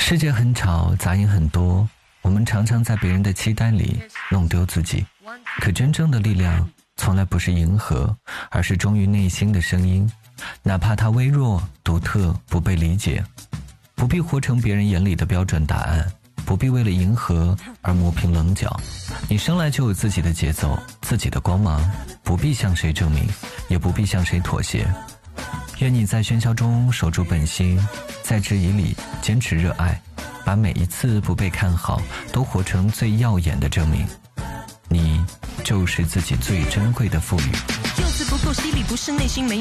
世界很吵，杂音很多，我们常常在别人的期待里弄丢自己。可真正的力量从来不是迎合，而是忠于内心的声音，哪怕它微弱、独特、不被理解。不必活成别人眼里的标准答案，不必为了迎合而磨平棱角。你生来就有自己的节奏，自己的光芒，不必向谁证明，也不必向谁妥协。愿你在喧嚣中守住本心，在质疑里坚持热爱，把每一次不被看好都活成最耀眼的证明。你就是自己最珍贵的赋予。 用词不够犀利，不是内心没